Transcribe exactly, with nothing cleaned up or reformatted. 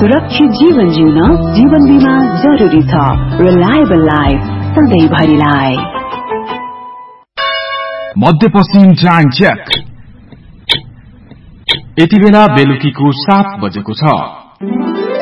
सुरक्षित जीवन जिउन जीवन बीमा जरुरी छ। Reliable life सधैँभरिलाई। मध्यपश्चिम टाइम चेक। यति बेला बेलुकीको सात बजेको छ।